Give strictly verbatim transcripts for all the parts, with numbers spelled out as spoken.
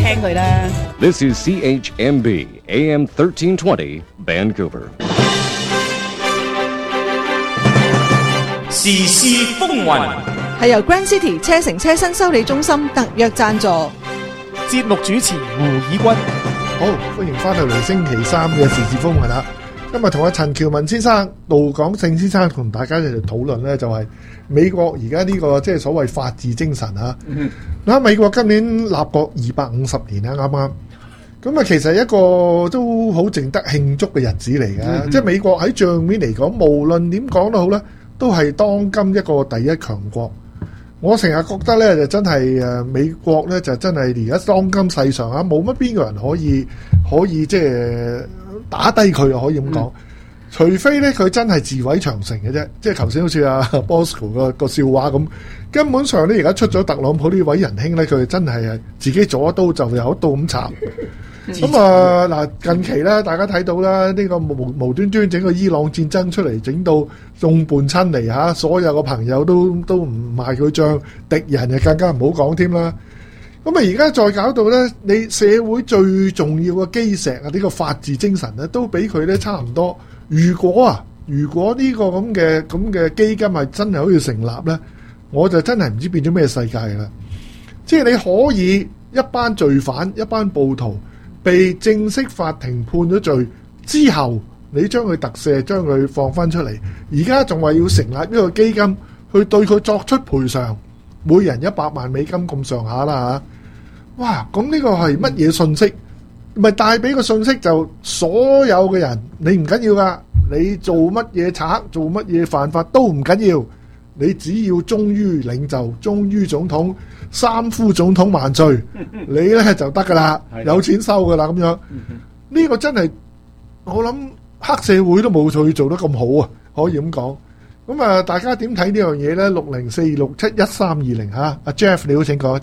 聽佢啦。 This is C H M B A M thirteen twenty Vancouver。 時事風雲係由 Grand City 車城車身修理中心特約贊助。 節目主持胡以軍， 好歡迎翻到嚟星期三嘅時事風雲啦。今日同阿陳喬文先生、杜廣勝先生同大家一齊討論呢，就係美國而家呢個即係所謂法治精神啊。嗱、嗯，美國今年立國二百五十年啦，啱啱咁啊，其實一個都好值得慶祝嘅日子嚟嘅。嗯、即係美國喺賬面嚟講，無論點講都好咧，都係當今一個第一強國。我成日覺得咧，就真係誒美國咧，就真係而家當今世上啊，冇乜邊個人可以可以即係打低佢啊，可以咁講。嗯、除非咧佢真係自毀長城嘅啫，即係頭先好似阿 Bosco 個個笑話咁。根本上咧，而家出咗特朗普呢位仁兄咧，佢真係誒自己左一刀就有一刀咁插。咁啊嗱，近期咧，大家睇到啦，呢、這個無無端端整個伊朗戰爭出嚟，整到眾叛親離嚇，所有個朋友都都唔賣佢帳，敵人就更加唔好講添啦。咁啊，而家再搞到咧，你社會最重要嘅基石啊，呢、這個法治精神咧，都俾佢咧差唔多。如果啊，如果呢個咁嘅咁嘅基金係真係可以成立咧，我就真係唔知變咗咩世界啦。即係你可以一班罪犯、一班暴徒，被正式法庭判咗罪之後，你將佢特赦，將佢放翻出嚟。而家仲話要成立呢個基金去對佢作出賠償，每人一百萬美金咁上下啦嚇。哇！咁呢個係乜嘢信息？咪帶俾個信息就所有嘅人，你唔緊要噶，你做乜嘢賊，做乜嘢犯法都唔緊要，你只要忠於領袖，忠於總統，三呼總統萬歲，你咧就得噶啦，有錢收噶啦咁樣。呢個真係我諗黑社會都冇佢做得咁好啊，可以咁講。咁啊，大家點睇呢樣嘢咧？六零四六七一三二零嚇，阿 Jeff 你好，請講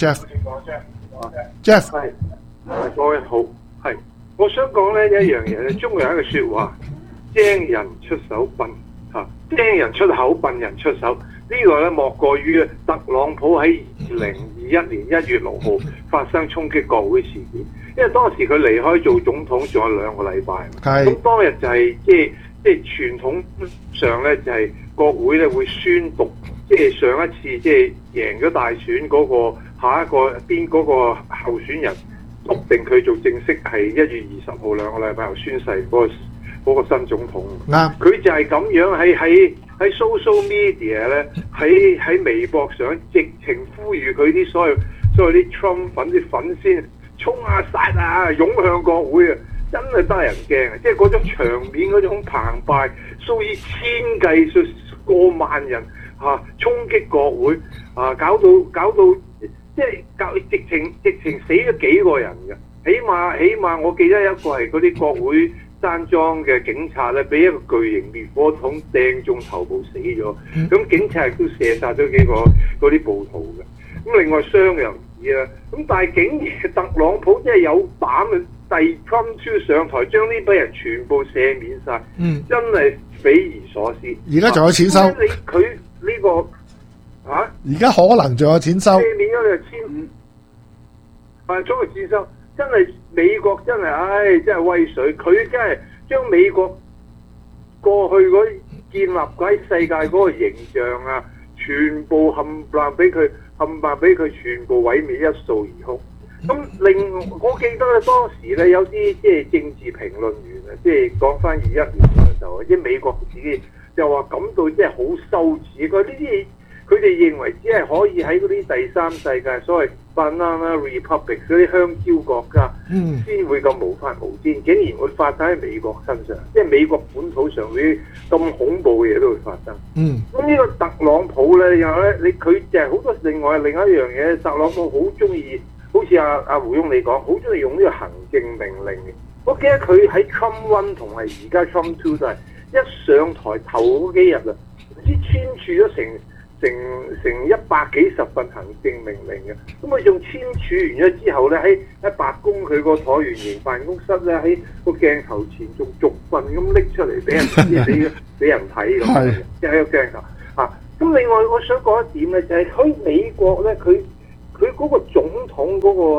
Jeff。Jeff， 係，各位好，係，我想講咧一樣嘢咧，中國有一句説話，精人出手笨嚇，精人出口，笨人出手。呢個咧莫過於特朗普喺二零二一年一月六號發生衝擊國會事件，因為當時佢離開做總統仲有兩個禮拜，咁當日就係即係即係傳統上咧就係國會咧會宣讀，即係上一次即係贏咗大選嗰個下一個邊嗰個候選人，篤定佢做正式係一月二十號兩個禮拜後宣誓嗰個嗰個新總統。嗱，佢就係咁樣喺喺。喺 social media 咧，喺喺微博上直情呼籲佢啲所有所有啲 Trump 粉啲粉先衝啊殺啊湧向國會啊，真係得人驚啊！即係嗰種場面嗰種澎湃，數以千計數過萬人嚇、啊、衝擊國會啊，搞到搞到即係搞直情直情死咗幾個人嘅，起碼起碼我記得一個係嗰啲國會山莊嘅警察咧，俾一個巨型滅火筒掟中頭部死咗。咁、嗯、警察亦都射殺咗幾個嗰啲暴徒嘅。咁另外傷又唔止啦。咁但係竟然特朗普真係有膽嘅，第 Trump 2上台將呢批人全部赦免晒，嗯、真係匪夷所思。 而家仲有錢收？ 啊、你佢呢、這個嚇？ 而家可能仲有錢收？ 赦免咗你就千五，但係將佢錢收。真係美國真係，唉，真係威水！佢真係將美國過去嗰建立喺世界嗰個形象啊，全部冚唪唥俾佢冚唪唥俾佢全部毀滅，一掃而空。咁另我記得咧，當時咧有啲即係政治評論員啊，即係講翻二一年嘅時候，即係美國自己就話感到即係好羞恥。佢呢啲佢哋認為只係可以喺嗰啲第三世界所謂 Banana Republic 嗰啲香蕉國家先、嗯、會咁無法無天，竟然會發生喺美國身上，即係美國本土上啲咁恐怖嘅嘢都會發生。嗯，咁呢個特朗普咧，然後咧，你佢就係好多另外另一樣嘢，特朗普好中意，好似阿阿胡翁你講，好中意用呢個行政命令嘅。我記得佢喺 Trump One 同埋而家 Trump Two 都係一上台頭嗰幾日啊，唔知簽署咗成。成成一百幾十份行政命令嘅，咁佢仲簽署完咗之後咧，喺喺白宮佢個橢圓形辦公室咧，喺個鏡頭前仲逐份咁拎出嚟俾人俾俾人睇咁，即係喺個鏡頭啊。咁另外我想講一點咧，就係、是、喺美國咧，佢佢嗰個總統嗰、那個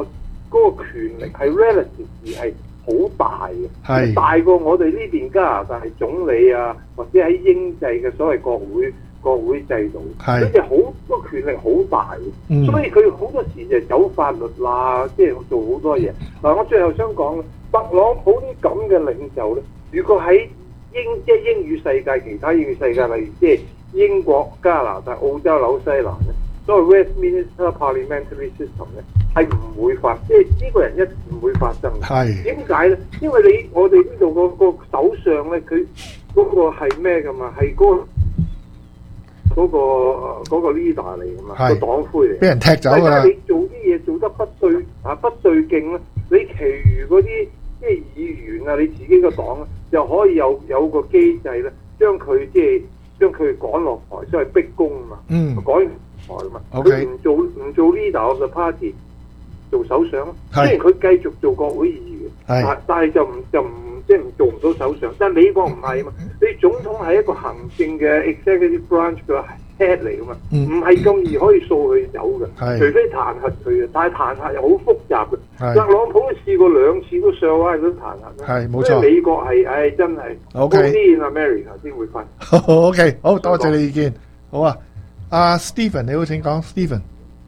嗰個權力係 relative 係好大嘅，大過我哋呢邊加拿大係總理啊，或者喺英制嘅所謂國會國會制度，佢哋好個權力好大嘅，嗯、所以佢好多時就走法律啦，即係做好多嘢。嗱，我最後想講，特朗普啲咁嘅領袖咧，如果喺英即係英語世界，其他英語世界，例如即係英國、加拿大、澳洲、紐西蘭咧，所謂 Westminster Parliamentary System 咧，係唔會發，即係呢個人一唔會發生嘅。係點解咧？因為你我哋呢度個個首相咧，佢嗰個係咩噶嘛？係嗰、嗰個嗰、嗰個嗰個 leader 嚟噶嘛？個黨魁嚟，俾人踢走㗎啦！你做啲嘢做得不對啊，不對勁咧，你其餘嗰啲即係議員啊，你自己個黨咧，就可以有有個機制咧，將佢即係將佢趕落台，所謂逼宮啊嘛。嗯，趕台啊嘛。佢唔做唔做 leader of the party，做首相。雖然佢繼續做國會議員，但但係就唔就唔即係唔做唔到首相。但係美國唔係啊嘛，你總統係一個行政嘅 executive branch 嘅 head 嚟噶嘛，唔係咁易可以掃佢走嘅，除非彈劾佢嘅。但係彈劾又好複雜嘅。特朗普試過兩次都上翻嗰啲彈劾，係冇錯。美國係唉真係 only in America 先會發。 OK， 好多謝你意見。好啊，阿 Stephen 你好，請講 Stephen。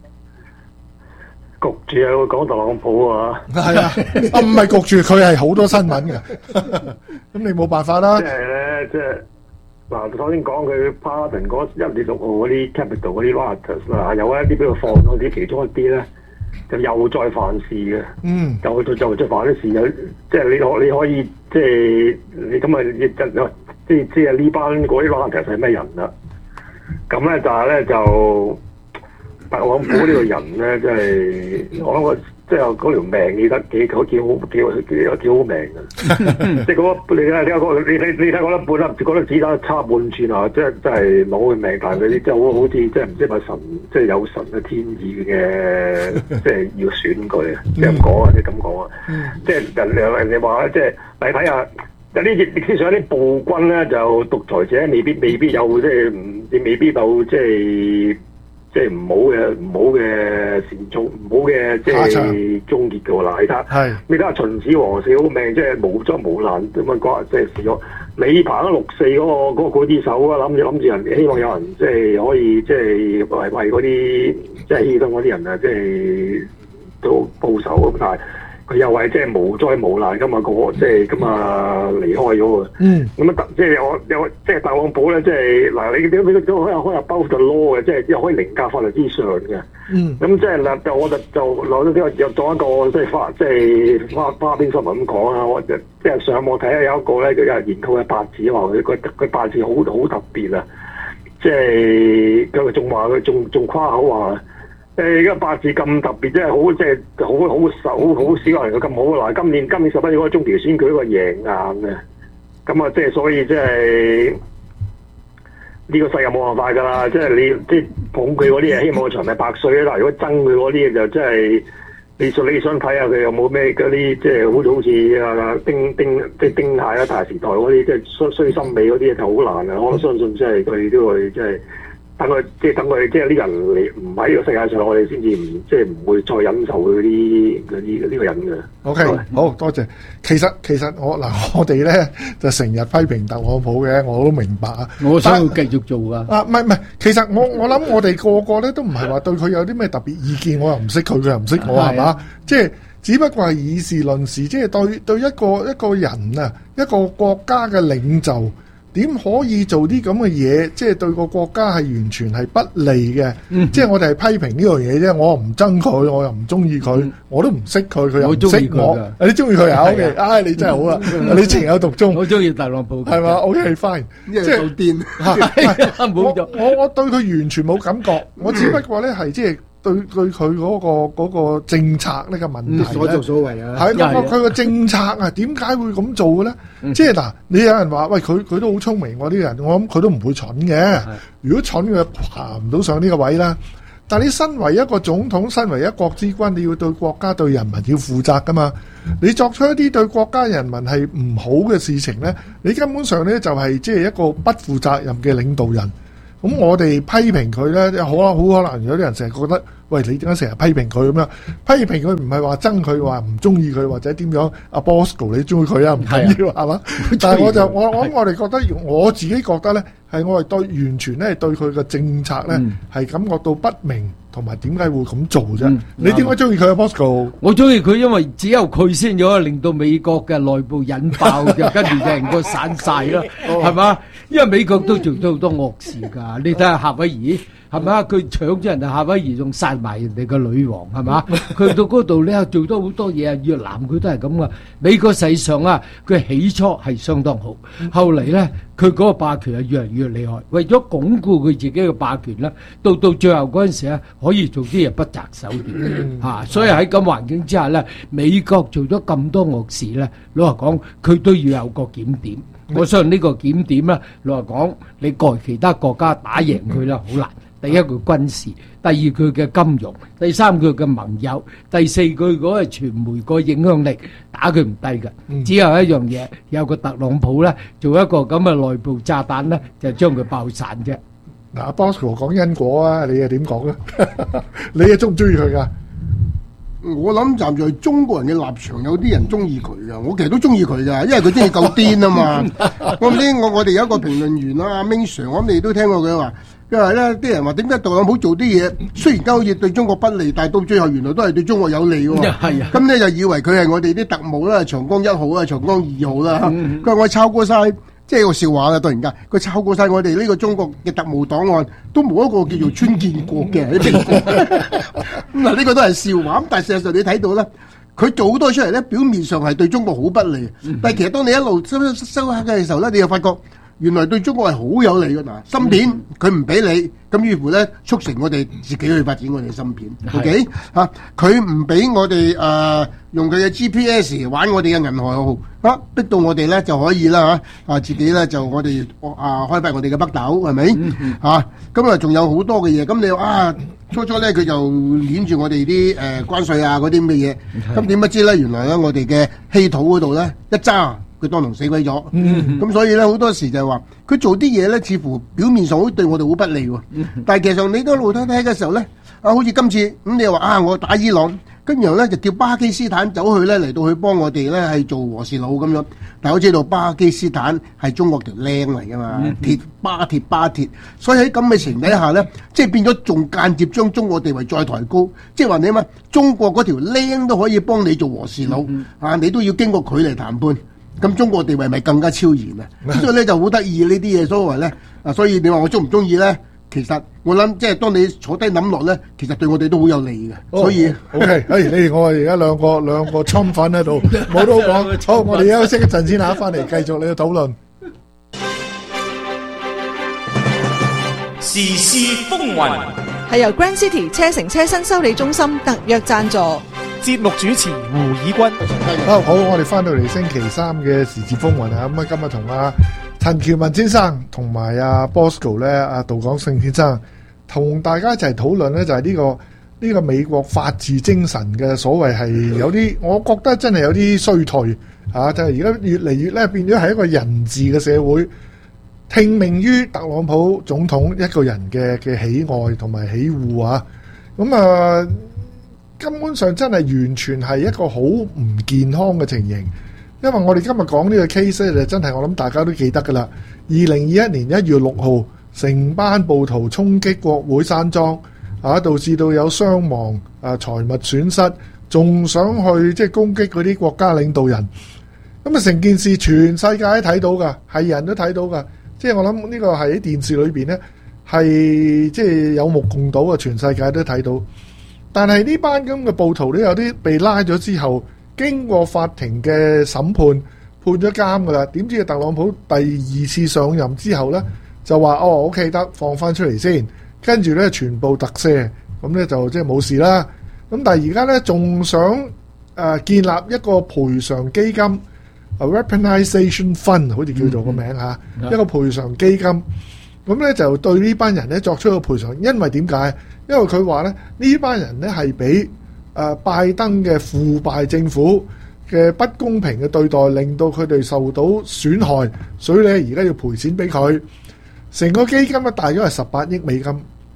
焗住啊，會講特朗普啊， 係啊，啊唔係焗住，佢係好多新聞嘅，咁你冇辦法啦。 即係咧，即係嗱，頭先講佢 Pardon 嗰一月六號嗰啲 Capital 嗰啲 rioters 啦，有一啲俾佢放咗啲，其中一啲咧就又再犯事嘅，嗯，就就就再犯啲事，有即係你可你可以即係你咁啊，即係即係呢班嗰啲 rioters 係咩人啦？咁咧就係咧就。特朗普呢個人咧，真係我諗我即係嗰條命記得幾好幾好幾好幾幾好命嘅，即係嗰個你睇你睇嗰你睇你睇嗰粒半粒嗰粒子彈差半寸啊！即係真係攞佢命，但係嗰啲即係好好似即係唔知係咪神，即係有神嘅天意嘅，即係要選佢啊！即係咁講啊，即係咁講啊！即係人人人哋話咧，即係你睇下有啲歷史上啲暴君咧，就獨裁者未必未必有即係唔未必有即係。即係唔好嘅唔好嘅善終，唔好嘅即係終結嘅喎嗱，你睇，你睇下秦始皇死好命，即係無災無難咁樣講，即係死咗。李鵬六四嗰、嗰個嗰、嗰個舉手啊，諗住諗住人，希望有人即係可以即係為為嗰啲即係犧牲嗰啲人啊，即係都報仇咁，但係佢又係即係無災無難咁啊，個即係咁啊離開咗喎。嗯，咁啊即係我有即係特朗普咧，即係嗱你點點都可以可以 above the law 嘅，即係又可以凌駕法律之上嘅。嗯，咁即係嗱就我就就攞咗啲又當一個即係花即係花花邊新聞咁講啊，我即係上網睇下有一個咧，佢有人研究嘅八字話佢佢佢八字好好特別啊，即係佢仲話佢仲仲誇口話。誒而家八字咁特別，即係好即係好好少好少人咁好嗱。今年今年十一月嗰個中期選舉，個贏硬嘅，咁啊即係所以即係呢個世界冇辦法㗎啦。即係你即係捧佢嗰啲嘢，希望佢長命百歲啦。如果憎佢嗰啲嘢就真係你想你想睇下佢有冇咩嗰啲即係好似好似啊丁丁即係丁蟹啊大時代嗰啲即係衰衰心尾嗰啲就好難啊。我相信即係佢都會即係。等佢即係等佢即係呢人嚟唔喺呢個世界上，我哋先至唔即係唔會再忍受佢啲嗰啲呢個人嘅。OK， 好多謝。其實其實我嗱我哋咧就成日批評特朗普嘅，我都明白啊。 我想要繼續做㗎。啊， 唔係唔係，其實我我諗我哋個個咧都唔係話對佢有啲咩特別意見，我又唔識佢，佢又唔識我，係嘛？即係只不過係以事論事，即係對對一個一個人啊，一個國家嘅領袖。點可以做啲咁嘅嘢？即係對個國家係完全係不利嘅。嗯、即係我哋係批評呢樣嘢啫。我唔憎佢，我又唔中意佢，嗯、我都唔識佢，佢又唔識我。你中意佢啊 ？OK，唉，你真係好啦，你情有獨鍾。 我中意特朗普， 係嘛 ？OK， fine， 即係癲。我我我對佢完全冇感覺，我只不過咧係即係。對對佢嗰個嗰個政策呢個問題咧， 所作所為啊， 係嗰個佢個政策啊，點解會咁做嘅咧？即係嗱，你有人話喂，佢佢都好聰明喎，啲人，我諗佢都唔會蠢嘅。如果蠢嘅爬唔到上呢個位啦。但係你身為一個總統，身為一國之君，你要對國家對人民要負責噶嘛？你作出一啲對國家人民係唔好嘅事情咧，你根本上咧就係即係一個不負責任嘅領導人。咁我哋批評佢咧，好啦，好可能有啲人成日覺得， 喂，你點解成日批評佢咁樣？批評佢唔係話憎佢，話唔中意佢或者點樣？阿 Bosco 你中意佢啊？唔緊要係嘛？但係我就我我我哋覺得，我自己覺得咧，係我係對完全咧對佢嘅政策咧係、嗯、感覺到不明。同埋點解會咁做啫、嗯？你點解中意佢啊 Bosco？ 我中意佢，因為只有佢先可以令到美國嘅內部引爆嘅，跟住成個散晒啦，係嘛？因為美國都做咗好多惡事㗎。你睇下夏威夷係咪啊？佢搶咗人哋夏威夷，仲殺埋人哋個女王係嘛？佢到嗰度咧做咗好多嘢啊！越南佢都係咁噶。美國實際上啊，佢起初係相當好，後嚟咧佢嗰個霸權係越嚟越厲害。為咗鞏固佢自己嘅霸權咧，到到最後嗰陣時咧，可以做啲嘢不擇手段嚇、啊。所以喺咁環境之下咧，美國做咗咁多惡事咧，老實講佢都要有個檢點。我相信呢個檢點咧，老實講你過其他國家打贏佢咧好難。第一佢軍事，第二佢嘅金融，第三佢嘅盟友，第四佢嗰個傳媒個影響力打佢唔低嘅、嗯。只有一樣嘢，有個特朗普咧做一個咁嘅內部炸彈咧，就將佢爆散啫。 嗱、啊、Bosco 講因果啊，你又點講咧？你又中唔中意佢噶？ 我諗站在中國人嘅立場，有啲人中意佢噶，我其實都中意佢噶，因為佢真係夠癲啊嘛。我唔知我我哋有一個評論員啦，阿 Ming Sir，我諗你都聽過佢話。因為咧，啲人話點解特朗普做啲嘢，雖然好似對中國不利，但係到最後原來都係對中國有利喎。係啊，咁咧就以為佢係我哋啲特務啦，長江一號啊，長江二號啦。佢話我抄過晒，即係個笑話啦。突然間，佢抄過晒我哋呢個中國嘅特務檔案，都冇一個叫做川建國嘅喺中國。咁嗱，呢個都係笑話。咁但係事實上你睇到咧，佢做好多出嚟咧，表面上係對中國好不利，但係其實當你一路收收收黑嘅時候咧，你又發覺。原來對中國係好有利㗎嗱，芯片佢唔俾你，咁於是咧促成我哋自己去發展我哋嘅芯片 ，OK 嚇，佢唔俾我哋誒、呃、用佢嘅 G P S 玩我哋嘅銀河號，啊逼到我哋咧就可以啦嚇，啊自己咧就我哋啊開發我哋嘅北斗係咪嚇？咁啊仲有好多嘅嘢，咁你啊初初咧佢就攆住我哋啲誒關稅啊嗰啲咁嘅嘢，咁點不知咧原來咧我哋嘅稀土嗰度咧一揸。佢當堂死鬼咗，咁、嗯、所以咧好多時就係話佢做啲嘢咧，似乎表面上好對我哋好不利喎、嗯。但係其實上你都路睇睇嘅時候咧，啊好似今次咁、嗯、你又話啊我打伊朗，跟住咧就叫巴基斯坦走去咧嚟到去幫我哋咧係做和事佬咁樣。但係我知道巴基斯坦係中國條僆嚟㗎嘛，嗯、鐵巴鐵巴鐵，所以喺咁嘅情況底下咧，即係變咗仲間接將中國地位再抬高，即係話你嘛中國嗰條僆都可以幫你做和事佬、嗯，啊你都要經過佢嚟談判。咁中國地位咪更加超然啊！所以咧就好得意呢啲嘢，所謂咧啊，所以你話我中唔中意咧？其實我諗即係當你坐低諗落咧，其實對我哋都好有利嘅。 哦、 所以 OK，哎，你我而家兩個兩個侵粉喺度，冇得講。好，我哋休息一陣先嚇，翻嚟繼續你嘅討論。 時事風雲係由 Grand City 車城車新修理中心特約贊助。 節目主持胡以軍。 好，好，我哋翻到嚟星期三嘅時事風雲啊！咁啊，今日同阿陳喬文先生同埋阿 Bosco 咧，阿杜廣勝先生同大家一齊討論咧，就係呢個呢個美國法治精神嘅所謂係有啲，我覺得真係有啲衰退啊！就係而家越嚟越咧變咗係一個人治嘅社會，聽命於特朗普總統一個人嘅嘅喜愛同埋喜惡啊！咁啊〜根本上真係完全係一個好唔健康嘅情形，因為我哋今日講呢個 case 咧，就真係我諗大家都記得噶啦。二零二一年一月六號，成班暴徒衝擊國會山莊，啊，導致到有傷亡、啊財物損失，仲想去即係攻擊嗰啲國家領導人。咁啊，成件事全世界都睇到噶，係人都睇到噶。即係我諗呢個係喺電視裏邊呢，係即係有目共睹啊，全世界都睇到。但係呢班咁嘅暴徒都有啲被拉咗之後，經過法庭嘅審判，判咗監噶啦。點知特朗普第二次上任之後呢，就話哦 OK 得放翻出嚟先，跟住呢全部特赦，咁呢就即係冇事啦。咁但係而家呢，仲想誒、呃、建立一個賠償基金，啊 Weaponization Fund 好似叫做個名嚇、嗯，一個賠償基金。咁呢就對呢班人呢作出一個賠償，因為點解？因為佢話咧，呢班人咧係俾誒拜登嘅腐敗政府嘅不公平嘅對待，令到佢哋受到損害，所以咧而家要賠錢俾佢。成個基金咧大約係十八億美金，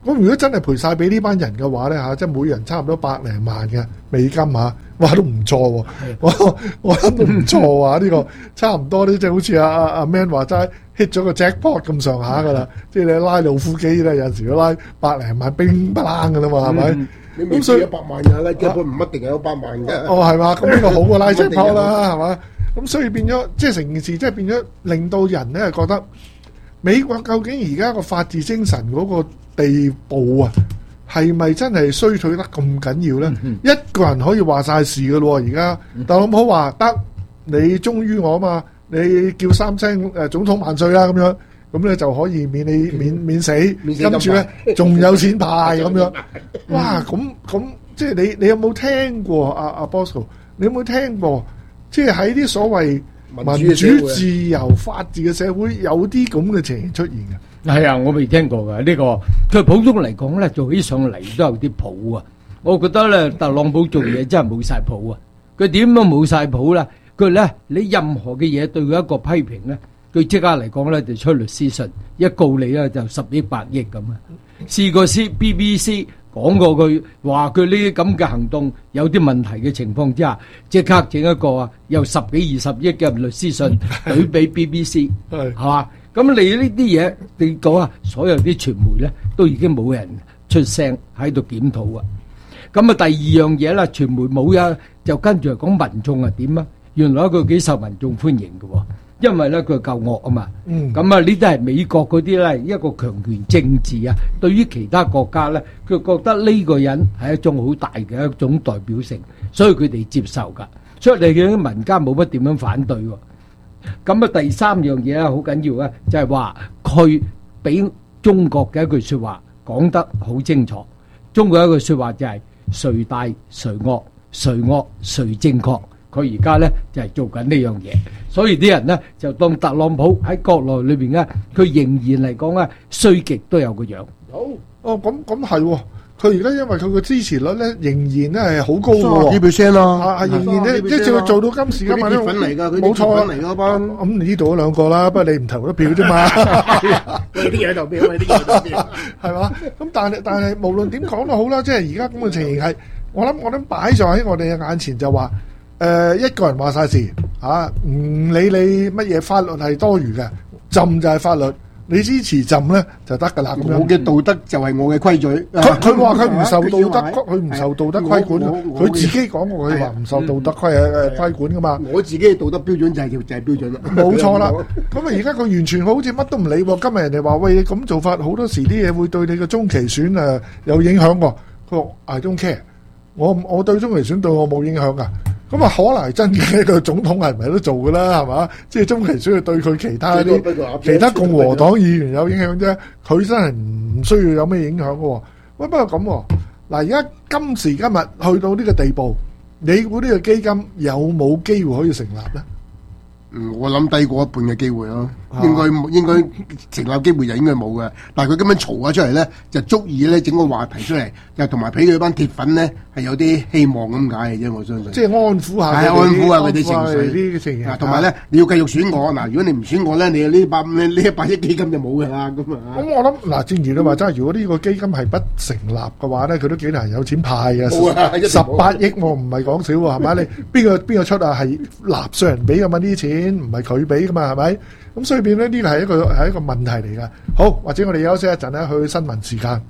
咁如果真係賠晒俾呢班人嘅話咧嚇，即係每人差唔多百零萬嘅美金嚇，哇都唔錯喎！我我諗都唔錯啊！呢個差唔多咧，即係好似阿阿阿 Man 話齋 hit 咗個 jackpot 咁上下噶啦，即係你拉老虎機咧，有陣時都拉百零萬冰不冷噶啦嘛，係咪？ 你未試一百萬嘅拉 jackpot 唔一定係一百萬嘅。 哦，係嘛？咁呢個好過拉 jackpot 啦，係嘛？咁所以變咗，即係成件事，即係變咗令到人咧覺得美國究竟而家個法治精神嗰個地步啊，係咪真係衰退得咁緊要咧？嗯、一個人可以話晒事噶咯，而家特朗普話得，你忠於我嘛，你叫三聲誒總統萬歲啦咁樣，咁咧就可以免你免免死，跟住咧仲有錢派咁樣。哇！咁咁即係你你有冇聽過阿阿 Bosco？你有冇聽過？即係喺啲所謂民主自由法治嘅社會，有啲咁嘅情形出現嘅。 係啊，我未聽過嘅呢個。佢普通嚟講咧，做起上嚟都有啲譜啊。我覺得咧，特朗普做嘢真係冇晒譜啊。佢點都冇晒譜啦。佢咧，你任何嘅嘢對佢一個批評咧，佢即刻嚟講咧就出律師信，一告你咧就十億八億咁啊。試過 C B B C 講過佢話佢呢啲咁嘅行動有啲問題嘅情況之下，即刻整一個啊，有十幾二十億嘅律師信懟俾 B B C， 係嘛？咁你呢啲嘢，你講啊，所有啲傳媒咧都已經冇人出聲喺度檢討啊。咁啊，第二樣嘢啦，傳媒冇啊，就跟住嚟講民眾係點啊？原來佢幾受民眾歡迎嘅喎。因為咧佢夠惡啊嘛，咁啊呢啲係美國嗰啲咧一個強權政治啊，對於其他國家咧，佢覺得呢個人係一種好大嘅一種代表性，所以佢哋接受噶，所以你見啲民間冇乜點樣反對喎。咁啊第三樣嘢啊好緊要啊，就係話佢俾中國嘅一句説話講得好清楚，中國一句説話就係誰大誰惡，誰惡誰正確。佢而家咧就係做緊呢樣嘢，所以啲人咧就當特朗普喺國內裏邊咧，佢仍然嚟講咧衰極都有個樣。 好哦，咁咁係喎，佢而家因為佢個支持率咧仍然咧係好高嘅喎， 幾 percent 啦， 啊仍然咧，即係佢做到今時今日咧， 粉嚟㗎， 冇錯嚟嗰班。 咁你呢度嗰兩個啦，不過你唔投得票啫嘛， 你啲嘢投票，你啲嘢投票， 係嘛？咁但係但係無論點講都好啦，即係而家咁嘅情形係，我諗我諗擺在喺我哋嘅眼前就話。誒、呃、一個人話晒事嚇，唔、啊、理你乜嘢法律係多餘嘅，浸就係法律，你支持浸咧就得㗎啦。咁樣我嘅道德就係我嘅規矩。 佢佢話佢唔受道德，佢唔受道德規管，佢自己講過佢話唔受道德規誒規管㗎嘛。 我自己嘅道德標準就係叫就係標準啦。 冇錯啦。咁啊，而家佢完全好似乜都唔理喎。今日人哋話喂，你咁做法好多時啲嘢會對你嘅中期選誒有影響喎。佢話 I don't care，我我對中期選對我冇影響㗎。咁啊，可能係真嘅，個總統係唔係都做㗎啦，係嘛？即係中期需要對佢其他啲其他共和黨議員有影響啫，佢真係唔需要有咩影響嘅喎。喂，不過咁喎，嗱，而家今時今日去到呢個地步，你估呢個基金有冇機會可以成立咧？ 嗯，我諗低過一半嘅機會咯，應該應該成立機會就應該冇嘅。但係佢咁樣嘈咗出嚟咧，就足以咧整個話題出嚟，又同埋俾佢班鐵粉咧係有啲希望咁解嘅啫。我相信。 即係安撫下。係安撫下佢啲情緒。 呢個情形。 同埋咧，你要繼續選我嗱，如果你唔選我咧，你呢百呢一百億基金就冇㗎啦。咁啊。 咁我諗嗱，正如你話齋，如果呢個基金係不成立嘅話咧，佢都幾難有錢派嘅。十八億我唔係講少喎，係咪？你邊個邊個出啊？係納稅人俾㗎嘛？呢啲錢唔係佢俾。嘛係咪？咁所以變咧呢個係一個係一個問題嚟噶。好，或者我哋休息一陣咧，去新聞時間。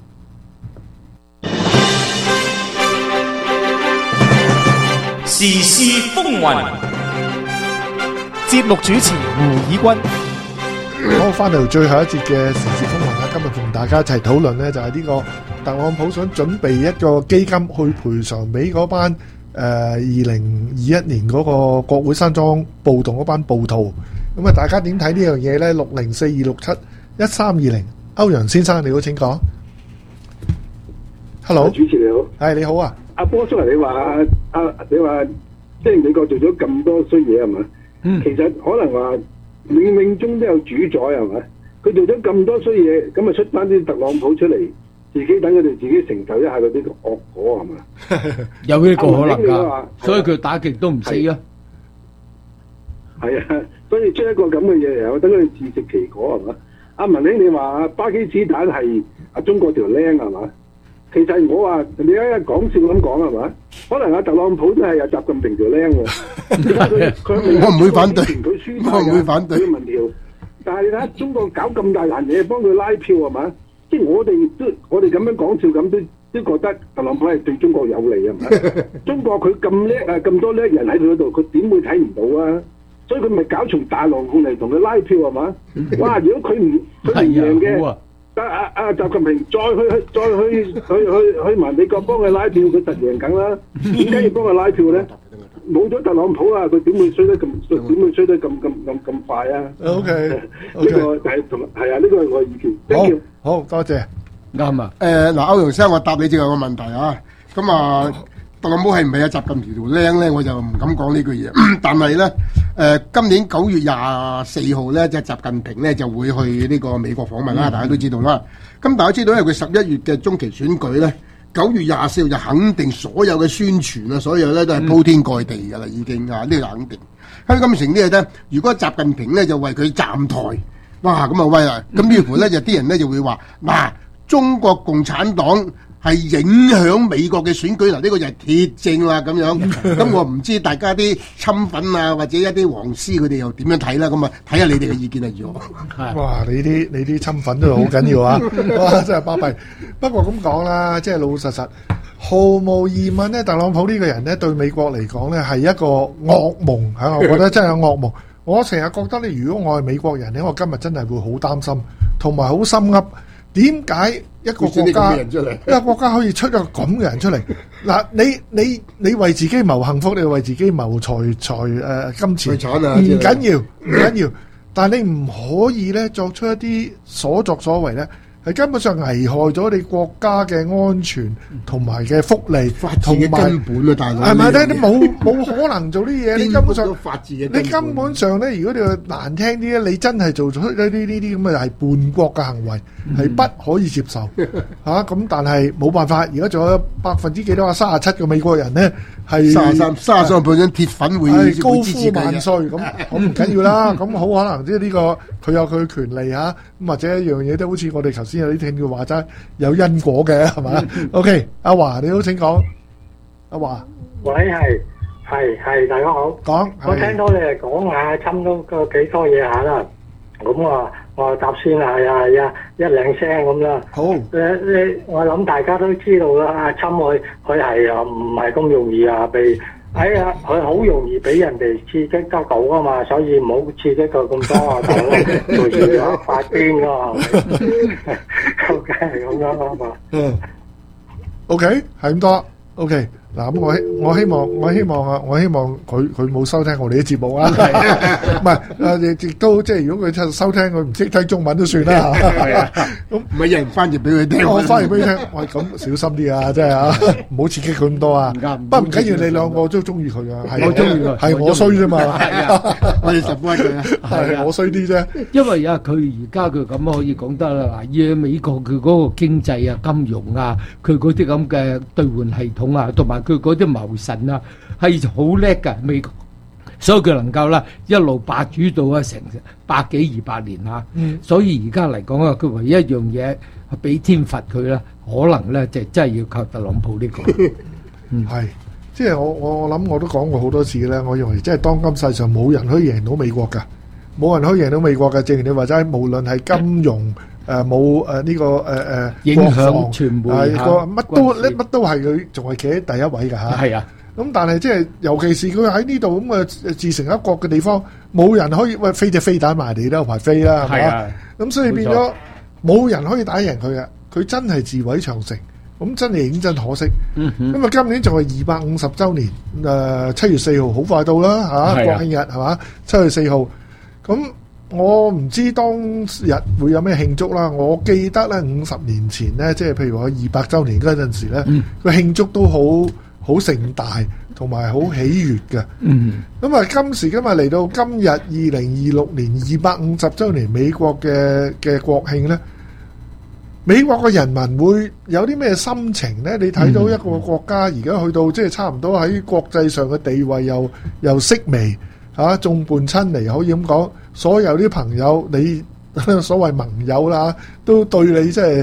時事風雲， 節目主持胡以君。 好，翻嚟最後一節嘅時事風雲啦。今日同大家一齊討論咧，就係呢個特朗普想準備一個基金去賠償俾嗰班誒二零二一年嗰個國會山莊暴動嗰班暴徒。咁啊，大家點睇呢樣嘢咧？六零四二六七一三二零，歐陽先生你好，請講。Hello， 主持你好， 係你好啊。 阿波叔，你話阿你話即係美國做咗咁多衰嘢係嘛？嗯，其實可能話冥冥中都有主宰係嘛？佢做咗咁多衰嘢，咁啊出翻啲特朗普出嚟，自己等佢哋自己承受一下嗰啲惡果係嘛？ 有呢個可能㗎，所以佢打極都唔死啊。 係啊。所以出一個咁嘅嘢嚟，我等佢哋自食其果係嘛？阿文兄，你話巴基斯坦係阿中國條僆係嘛？其實我話你而家講笑咁講係嘛？可能阿特朗普都係有習近平條僆喎。 我唔會反對， 佢輸我唔會反對民調。但係你睇下中國搞咁大難嘢幫佢拉票係嘛？即係我哋都我哋咁樣講笑咁都都覺得特朗普係對中國有利係咪？中國佢咁叻啊，咁多叻人喺佢嗰度，佢點會睇唔到啊？所以佢咪搞從大浪過嚟同佢拉票係嘛？哇！如果佢唔佢唔贏嘅，阿阿阿習近平再去去再去去去去埋美國幫佢拉票，佢實贏緊啦。點解要幫佢拉票咧？冇咗特朗普啊，佢點會衰得咁點會衰得咁咁咁咁快啊 ？OK， 呢個就係同係啊，呢個係我嘅意見。 好，好多謝啱啊。 誒嗱，歐陽生，我答你最後個問題啊。咁啊。特朗普係唔係有習近平條僆咧？我就唔敢講呢句嘢。但係咧，誒、呃、今年九月廿四號咧，即係習近平咧就會去呢個美國訪問啦。大家都知道啦。咁大家知道，因為佢十一月嘅中期選舉咧，九月廿四號就肯定所有嘅宣傳啊，所有咧都係鋪天蓋地㗎啦，已經啊，呢個肯定。香港城呢嘢咧，如果習近平咧就為佢站台，哇咁啊威啦！咁於乎咧就啲人咧就會話嗱，中國共產黨係影響美國嘅選舉嗱，呢個就係鐵證啦咁樣。咁我唔知大家啲親粉啊，或者一啲黃絲佢哋又點樣睇啦？咁啊，睇下你哋嘅意見係如何。 哇！你啲你啲親粉都好緊要啊！哇，真係巴閉。不過咁講啦，即係老老實實，毫無疑問咧，特朗普呢個人咧對美國嚟講咧係一個噩夢嚇，我覺得真係噩夢。我成日覺得咧，如果我係美國人咧，我今日真係會好擔心，同埋好心噏。點解一個國家一個國家可以出一個咁嘅人出嚟？嗱，你你你為自己謀幸福，你為自己謀財財誒金錢，唔緊要唔緊要，但係你唔可以咧作出一啲所作所為咧，係根本上危害咗你國家嘅安全同埋嘅福利，同埋根本啊，大佬係咪咧？你冇冇可能做啲嘢？你根本上法治嘅， 你根本上咧，如果你話難聽啲咧，你真係做出呢啲呢啲咁嘅係叛國嘅行為，係不可以接受嚇。咁但係冇辦法，而家仲有百分之幾多啊？三十七個美國人咧係三十三三十三個 percent 鐵粉會高呼萬歲咁，咁唔緊要啦。咁好可能即係呢個佢有佢嘅權利嚇，咁或者一樣嘢都好似我哋頭先有啲聽佢話齋有因果嘅係嘛？OK，阿華你好請講，阿華。 喂，係係係，大家好。 講， 我聽到你哋講下，差唔多個幾多嘢下啦。咁啊，我答先啦，係啊係啊，一兩聲咁啦。 好。 誒你我諗大家都知道啦，阿侵佢佢係啊唔係咁容易啊被，哎呀佢好容易俾人哋刺激得到啊嘛，所以唔好刺激到咁多啊，大佬隨時有發癲噶，究竟係咁樣啊嘛。 嗯。OK，係咁多。OK。嗱咁我希我希望我希望啊我希望佢佢冇收聽我哋啲節目啊，唔係誒亦都即係如果佢收聽佢唔識聽中文都算啦嚇，咁唔係有人翻譯俾佢聽， 我翻譯俾佢聽，喂咁小心啲啊，真係啊，唔好刺激佢咁多啊，不過唔緊要，你兩個都中意佢啊，係我中意佢，係我衰啫嘛， 我哋十分佢啊， 係我衰啲啫， 因為啊佢而家佢咁可以講得啦，嗱，以美國佢嗰個經濟啊、金融啊，佢嗰啲咁嘅兌換系統啊，同埋佢嗰啲謀臣啊，係好叻㗎美國，所以佢能夠啦一路霸主到啊成百幾二百年嚇。嗯、所以而家嚟講啊，佢唯一一樣嘢係俾天罰佢啦，可能咧就真係要靠特朗普呢、這個。 嗯，係，即係我我我諗我都講過好多次咧，我認為即係當今世上冇人可以贏到美國㗎，冇人可以贏到美國㗎。正如你話齋，無論係金融。誒冇誒呢個誒誒影響傳媒係個乜都咧乜都係佢仲係企喺第一位㗎嚇。係啊，咁但係即係尤其是佢喺呢度咁嘅自成一國嘅地方，冇人可以喂飛隻飛彈埋嚟都有排飛啦，係嘛？咁所以變咗冇人可以打贏佢嘅，佢真係自毀長城，咁真係認真可惜。因為今年仲係二百五十週年，誒七月四號好快到啦嚇，國慶日係嘛？七月四號咁。我唔知當日會有咩慶祝啦。我記得咧五十年前咧，即係譬如話二百週年嗰陣時咧，個慶祝都好好盛大，同埋好喜悅嘅。咁啊，今時今日嚟到今日二零二六年二百五十週年美國嘅嘅國慶咧，美國嘅人民會有啲咩心情咧？你睇到一個國家而家去到即係差唔多喺國際上嘅地位又又式微嚇，眾叛親離可以咁講。所有啲朋友，你所謂盟友啦，都對你即係即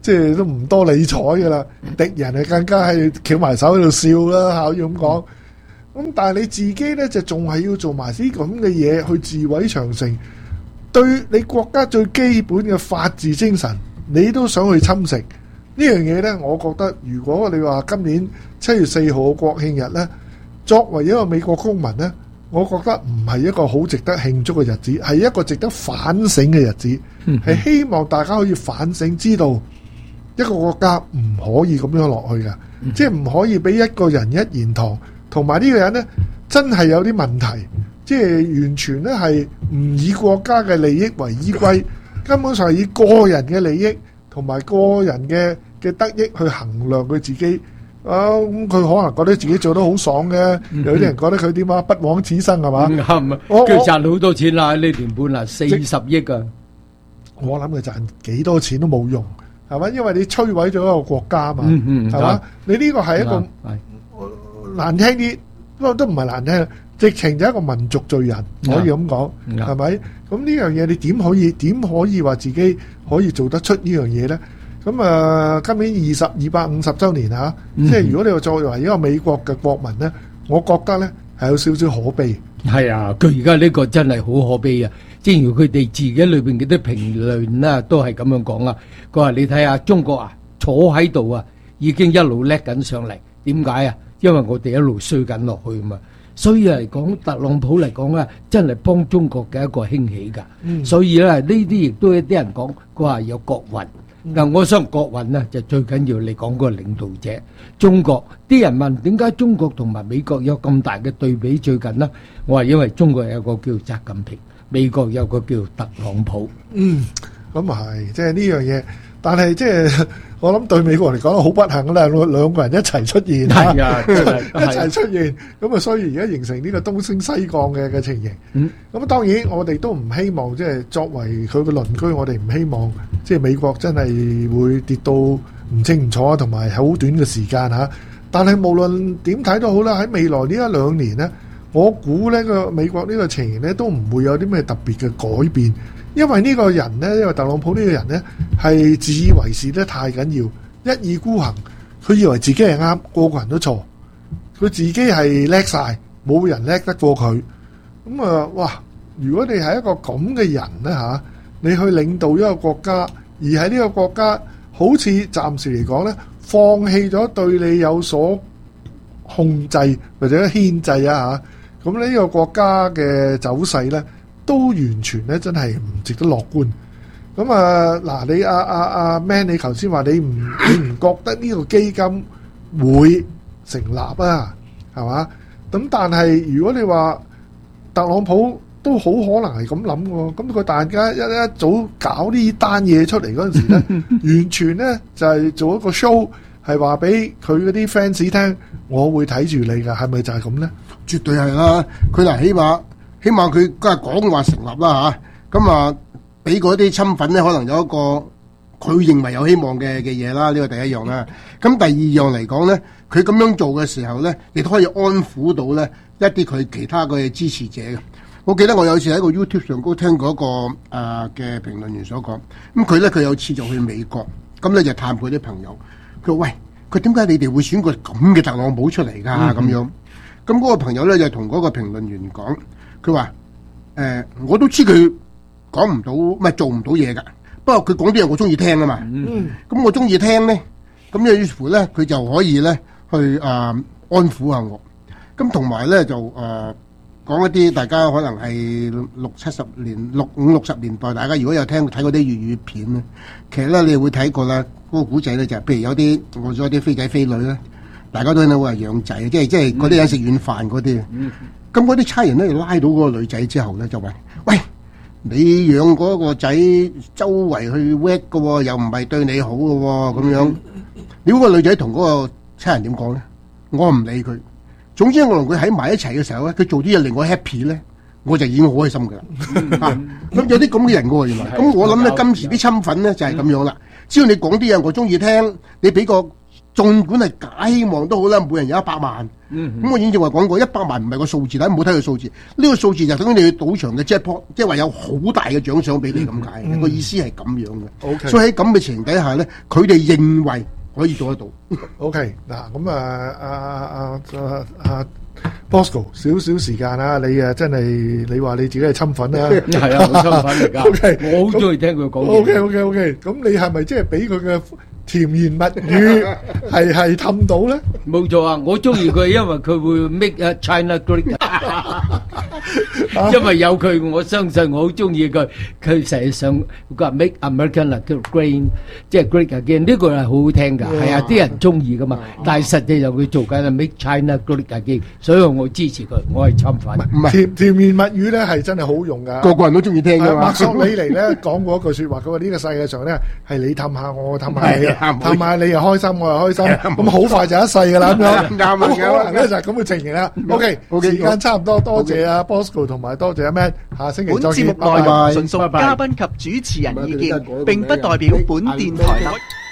即係都唔多理睬噶啦，敵人係更加係翹埋手喺度笑啦，可以咁講。咁但係你自己咧就仲係要做埋啲咁嘅嘢去自毀長城，對你國家最基本嘅法治精神，你都想去侵蝕呢樣嘢咧？我覺得如果你話今年七月四號國慶日咧，作為一個美國公民咧，我覺得唔係一個好值得慶祝嘅日子，係一個值得反省嘅日子，係、嗯、希望大家可以反省，知道一個國家唔可以咁樣落去嘅，嗯、即係唔可以俾一個人一言堂，同埋呢個人呢，真係有啲問題，即係完全呢係唔以國家嘅利益為依歸，根本上係以個人嘅利益同埋個人嘅嘅得益去衡量佢自己。啊，咁佢可能覺得自己做得好爽嘅，嗯、有啲人覺得佢點啊，不枉此生係嘛？ 啱、嗯，佢賺好多錢啦，呢年半啊，四十億啊！ 我諗佢賺幾多錢都冇用，係嘛？因為你摧毀咗一個國家嘛，係嘛、嗯嗯？你呢個係一個、嗯、難聽啲，不過都唔係難聽，直情就係一個民族罪人，可以咁講，係咪、嗯？咁呢樣嘢你點可以點可以話自己可以做得出呢樣嘢咧？咁啊，今年二十二百五十週年啊，嗯、即係如果你話作為一個美國嘅國民咧，我覺得咧係有少少可悲。 係啊，佢而家呢個真係好可悲啊！正如佢哋自己裏邊嘅啲評論啦，都係咁樣講啊。佢話你睇下中國啊，坐喺度啊，已經一路叻緊上嚟。點解啊？因為我哋一路衰緊落去嘛。所以嚟講，特朗普嚟講咧，真係幫中國嘅一個興起㗎。嗯、所以咧，呢啲亦都有啲人講，佢話有國運。嗱，我想國運呢就最緊要你講個領導者。中國啲人問點解中國同埋美國有咁大嘅對比？最近呢，我話因為中國有個叫習近平，美國有個叫特朗普。 嗯，咁啊係，即係呢樣嘢。但係即係我諗對美國嚟講好不幸啦，兩個人一齊出現，係啊，一齊出現，咁啊，所以而家形成呢個東升西降嘅嘅情形。嗯，咁啊，當然我哋都唔希望即係作為佢嘅鄰居，我哋唔希望即係美國真係會跌到唔清唔楚，同埋好短嘅時間嚇。但係無論點睇都好啦，喺未來呢一兩年呢，我估呢個美國呢個情形呢都唔會有啲咩特別嘅改變。因為呢個人呢，因為特朗普呢個人呢，係自以為是得太緊要，一意孤行，佢以為自己係啱，個個人都錯，佢自己係叻晒，冇人叻得過佢。咁啊，哇！如果你係一個咁嘅人呢，嚇，你去領導一個國家，而喺呢個國家好似暫時嚟講呢，放棄咗對你有所控制或者牽制啊嚇，咁呢個國家嘅走勢呢，都完全咧，真係唔值得樂觀。咁啊，嗱，你阿阿阿 Man，你頭先話你唔你唔覺得呢個基金會成立啊？係嘛？咁但係如果你話特朗普都好可能係咁諗喎，咁佢大家一一早搞呢單嘢出嚟嗰陣時咧，完全咧就係做一個 show，係話俾佢嗰啲 fans 聽，我會睇住你㗎，係咪就係咁咧？ 絕對係啦，佢嗱起碼。起碼佢今日講話成立啦嚇，咁啊俾嗰啲侵粉咧，可能有一個佢認為有希望嘅嘅嘢啦，呢個第一樣啦。咁第二樣嚟講咧，佢咁樣做嘅時候咧，亦都可以安撫到咧一啲佢其他嘅支持者嘅。我記得我有次喺個 YouTube 上高聽過一個誒嘅評論員所講，咁佢咧佢有次就去美國，咁咧就探佢啲朋友，佢話喂，佢點解你哋會選個咁嘅特朗普出嚟㗎咁樣？咁嗰個朋友咧就同嗰個評論員講。佢話：誒、呃，我都知佢講唔到，唔係做唔到嘢㗎。不過佢講啲嘢我中意聽啊嘛。嗯。咁我中意聽咧，咁於是乎咧，佢就可以咧去誒、呃、安撫下我。咁同埋咧就誒、呃、講一啲大家可能係六七十年、六五六十年代，大家如果有聽睇過啲粵語片咧，其實咧你會睇過啦。嗰、那個古仔咧就係、是，譬如有啲我咗啲飛仔飛女咧，大家都喺度話養仔，即係即係嗰啲人食軟飯嗰啲。嗯。咁嗰啲差人咧，拉到嗰個女仔之後咧，就話：喂，你養嗰個仔周圍去 work 嘅喎，又唔係對你好嘅喎，咁樣。你嗰個女仔同嗰個差人點講咧？我唔理佢。總之我同佢喺埋一齊嘅時候咧，佢做啲嘢令我 happy 咧，我就已經好開心㗎啦。啊，咁有啲咁嘅人嘅喎，原來。咁我諗咧，今時啲侵粉咧就係咁樣啦。只要你講啲嘢我中意聽，你俾個儘管係假希望都好啦，每人有一百萬。咁、 嗯、 我以前話講過，一百萬唔係個數字，大家唔好睇個數字。呢、呢個數字就等於你去賭場嘅 jackpot，即係話有好大嘅獎賞俾你咁解。個、嗯、意思係咁樣嘅。Okay. 所以喺咁嘅情形底下咧，佢哋認為可以做得到。 OK， 嗱咁啊，阿阿阿阿 Bosco 少少時間啊，你啊真係你話你自己係侵粉啦， 係啊，我侵粉嚟㗎。OK，我好中意聽佢講嘢。 OK OK OK，咁你係咪即係俾佢嘅甜言蜜語係係氹到咧？ 冇錯啊，我中意佢，因為佢會 make a China great。因為有佢，我相信我好中意佢。佢成日想佢話 make America great， 即係 great again。呢個係好好聽㗎，係啊，啲人中意㗎嘛。但係實際上佢做緊係 make China great again，所以我支持佢，我係侵粉。 唔係甜甜言蜜語咧係真係好用㗎， 個個人都中意聽㗎嘛。 墨索里尼咧講過一句説話，佢話呢個世界上咧係你氹下我，氹下你，氹下你又開心，我又開心，咁好快就一世㗎啦咁樣。啱啊，可能咧就係咁嘅情形啦。OK，時間差唔多，多謝阿 Bosco 同埋多謝阿 Man，下星期再見。 本節目內容純屬嘉賓及主持人意見，並不代表本電台立。